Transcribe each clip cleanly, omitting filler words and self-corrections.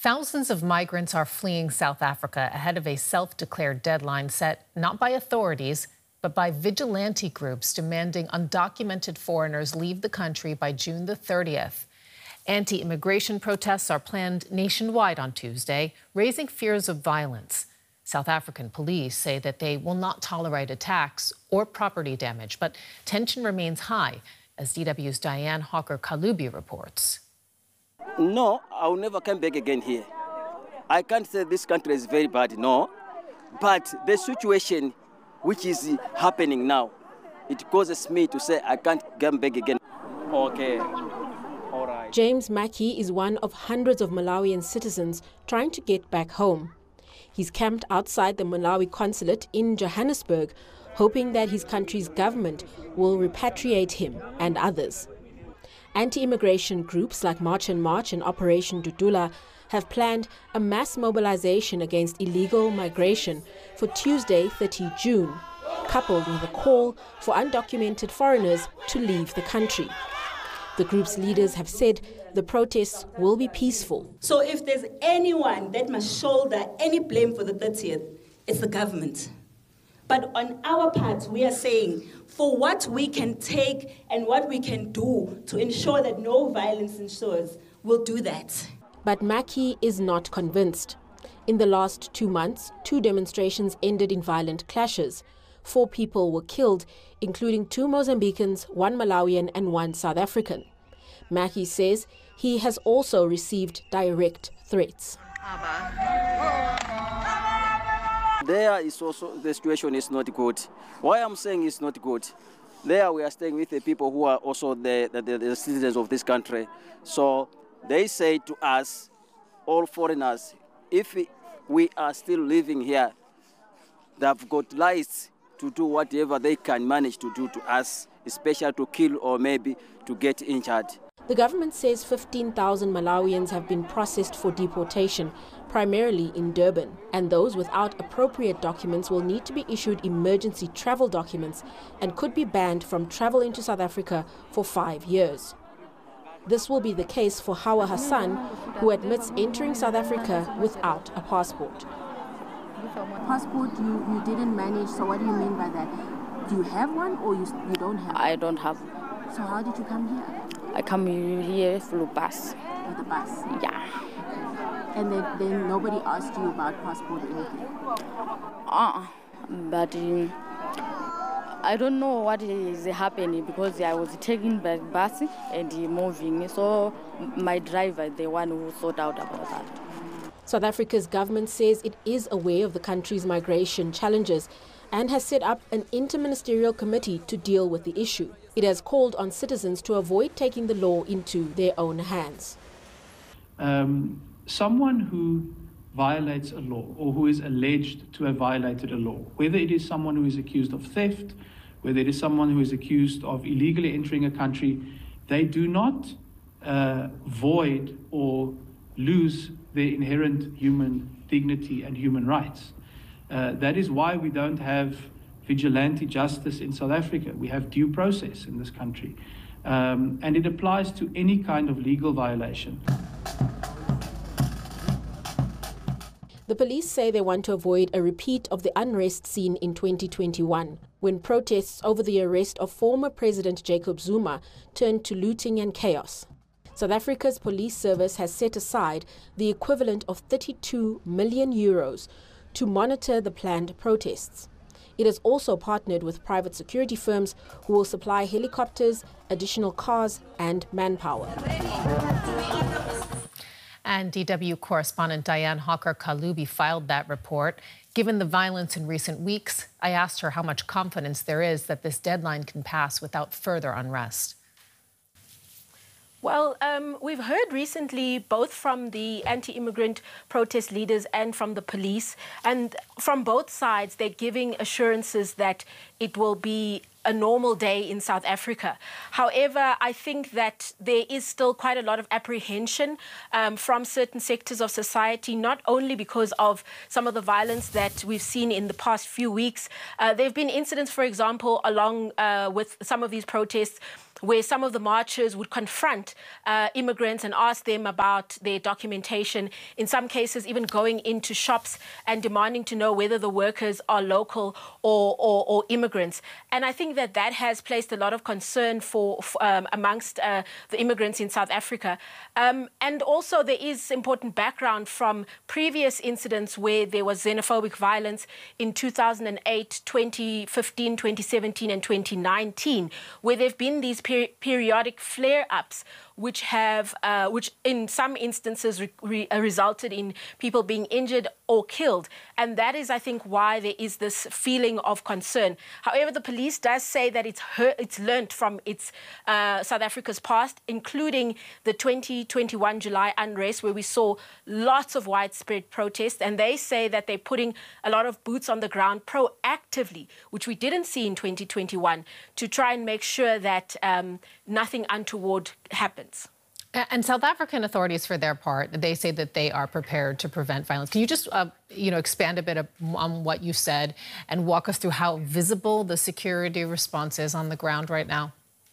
Thousands of migrants are fleeing South Africa ahead of a self-declared deadline set not by authorities, but by vigilante groups demanding undocumented foreigners leave the country by June the 30th. Anti-immigration protests are planned nationwide on Tuesday, raising fears of violence. South African police say that they will not tolerate attacks or property damage, but tension remains high, as DW's Diane Hawker-Kalubi reports. No, I'll never come back again here. I can't say this country is very bad, no. But the situation which is happening now, it causes me to say I can't come back again. Okay, all right. James Mackey is one of hundreds of Malawian citizens trying to get back home. He's camped outside the Malawi consulate in Johannesburg, hoping that his country's government will repatriate him and others. Anti-immigration groups like March and March and Operation Dudula have planned a mass mobilization against illegal migration for Tuesday, 30 June, coupled with a call for undocumented foreigners to leave the country. The group's leaders have said the protests will be peaceful. So if there's anyone that must shoulder any blame for the 30th, it's the government. But on our part, we are saying, for what we can take and what we can do to ensure that no violence ensures, we'll do that. But Mackey is not convinced. In the last 2 months, 2 demonstrations ended in violent clashes. 4 people were killed, including 2 Mozambicans, 1 Malawian and 1 South African. Mackey says he has also received direct threats. There is also, the situation is not good. Why I'm saying it's not good, there we are staying with the people who are also the citizens of this country. So they say to us, all foreigners, if we are still living here, they've got rights to do whatever they can manage to do to us, especially to kill or maybe to get injured. The government says 15,000 Malawians have been processed for deportation, primarily in Durban, and those without appropriate documents will need to be issued emergency travel documents and could be banned from travel into South Africa for 5 years. This will be the case for Hawa Hassan, who admits entering South Africa without a passport. Passport you didn't manage, so what do you mean by that? Do you have one or you don't have? I don't have. So how did you come here? I come here through bus. With the bus? Yeah. And then nobody asked you about passport or anything? But I don't know what is happening because I was taking the bus and moving. So my driver, the one who sorted out about that. South Africa's government says it is aware of the country's migration challenges and has set up an interministerial committee to deal with the issue. It has called on citizens to avoid taking the law into their own hands. Someone who violates a law or who is alleged to have violated a law, whether it is someone who is accused of theft, whether it is someone who is accused of illegally entering a country, they do not void or lose their inherent human dignity and human rights. That is why we don't have vigilante justice in South Africa. We have due process in this country. And it applies to any kind of legal violation. The police say they want to avoid a repeat of the unrest seen in 2021, when protests over the arrest of former President Jacob Zuma turned to looting and chaos. South Africa's police service has set aside the equivalent of 32 million euros to monitor the planned protests. It has also partnered with private security firms who will supply helicopters, additional cars and manpower. And DW correspondent Diane Hawker-Kalubi filed that report. Given the violence in recent weeks, I asked her how much confidence there is that this deadline can pass without further unrest. Well, we've heard recently both from the anti-immigrant protest leaders and from the police, and from both sides, they're giving assurances that it will be a normal day in South Africa. However, I think that there is still quite a lot of apprehension from certain sectors of society, not only because of some of the violence that we've seen in the past few weeks. There have been incidents, for example, along with some of these protests, where some of the marchers would confront immigrants and ask them about their documentation, in some cases even going into shops and demanding to know whether the workers are local or immigrants. And I think that that has placed a lot of concern amongst the immigrants in South Africa. And also there is important background from previous incidents where there was xenophobic violence in 2008, 2015, 2017 and 2019, where there have been these periodic flare-ups which in some instances resulted in people being injured or killed. And that is, I think, why there is this feeling of concern. However, the police does say that it's learned from its South Africa's past, including the 2021 July unrest, where we saw lots of widespread protests. And they say that they're putting a lot of boots on the ground proactively, which we didn't see in 2021, to try and make sure that nothing untoward happens. And South African authorities, for their part, they say that they are prepared to prevent violence. Can you just, expand a bit on what you said and walk us through how visible the security response is on the ground right now?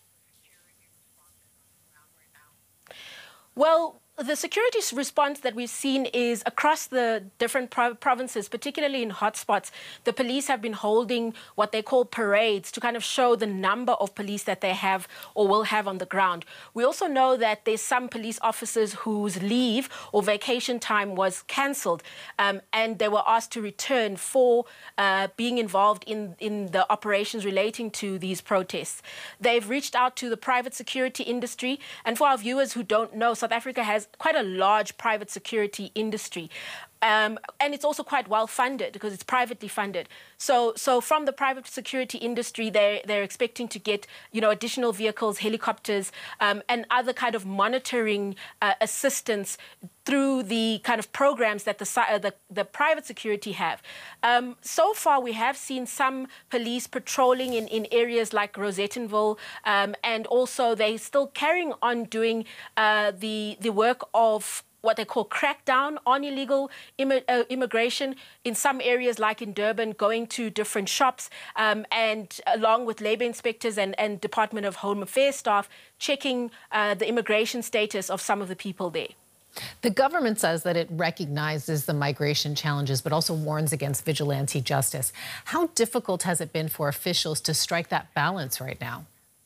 Well, the security response that we've seen is across the different provinces, particularly in hotspots. The police have been holding what they call parades to kind of show the number of police that they have or will have on the ground. We also know that there's some police officers whose leave or vacation time was cancelled, and they were asked to return for being involved in the operations relating to these protests. They've reached out to the private security industry. And for our viewers who don't know, South Africa has quite a large private security industry. And it's also quite well funded because it's privately funded. So from the private security industry, they're expecting to get, additional vehicles, helicopters, and other kind of monitoring assistance through the kind of programs that the private security have. So far, we have seen some police patrolling in areas like Rosettenville, and also they're still carrying on doing the work of what they call crackdown on illegal immigration in some areas, like in Durban, going to different shops, and along with labour inspectors and Department of Home Affairs staff, checking the immigration status of some of the people there. The government says that it recognizes the migration challenges, but also warns against vigilante justice. How difficult has it been for officials to strike that balance right now?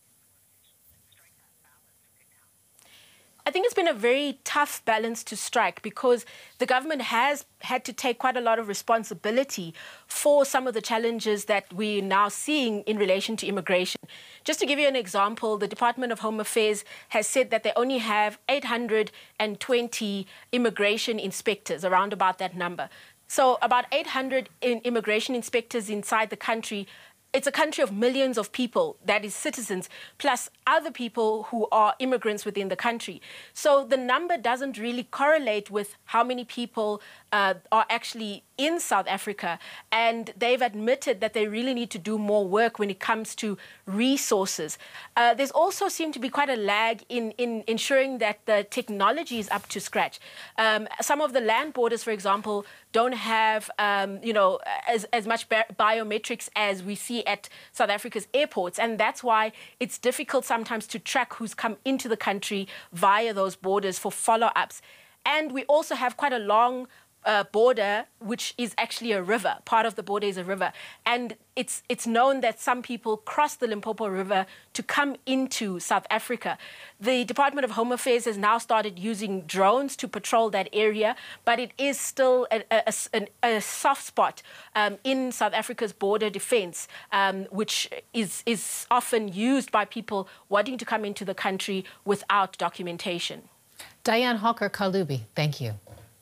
I think it's been a very tough balance to strike because the government has had to take quite a lot of responsibility for some of the challenges that we're now seeing in relation to immigration. Just to give you an example, the Department of Home Affairs has said that they only have 820 immigration inspectors, around about that number. So about 800 immigration inspectors inside the country. It's a country of millions of people, that is citizens, plus other people who are immigrants within the country. So the number doesn't really correlate with how many people are actually in South Africa. And they've admitted that they really need to do more work when it comes to resources. There's also seemed to be quite a lag in ensuring that the technology is up to scratch. Some of the land borders, for example, don't have, as much biometrics as we see at South Africa's airports. And that's why it's difficult sometimes to track who's come into the country via those borders for follow-ups. And we also have quite a long border, which is actually a river. Part of the border is a river. And it's known that some people cross the Limpopo River to come into South Africa. The Department of Home Affairs has now started using drones to patrol that area, but it is still a soft spot in South Africa's border defense, which is often used by people wanting to come into the country without documentation. Diane Hawker-Kalubi, thank you.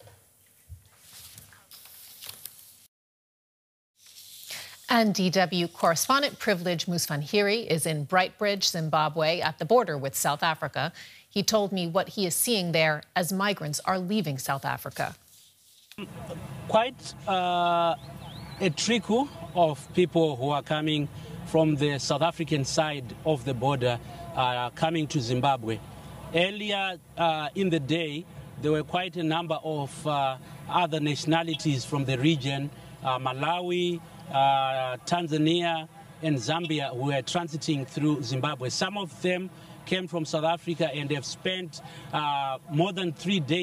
And DW correspondent Privilege Musfanhiri is in Brightbridge, Zimbabwe, at the border with South Africa. He told me what he is seeing there as migrants are leaving South Africa. Quite a trickle of people who are coming from the South African side of the border coming to Zimbabwe. Earlier in the day, there were quite a number of other nationalities from the region, Malawi, Tanzania, and Zambia, who were transiting through Zimbabwe. Some of them came from South Africa and have spent more than 3 days